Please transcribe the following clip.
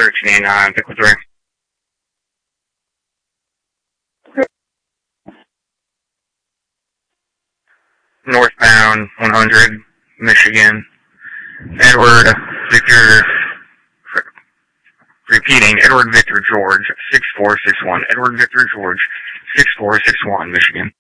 searching Pickle 3. Northbound 100, Michigan. Edward Victor, repeating, Edward Victor George 6461. Edward Victor George 6461, Michigan.